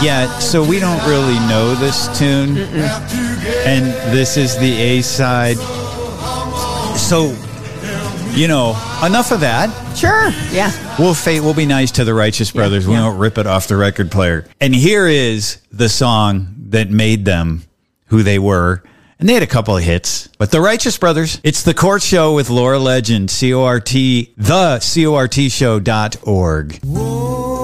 Yeah, so we don't really know this tune. And this is the A-side. So, enough of that. Sure, yeah. We'll be nice to the Righteous Brothers. We won't rip it off the record player. And here is the song that made them who they were. And they had a couple of hits. But the Righteous Brothers, it's The Court Show with Laura Legend, CORT, thecortshow.org.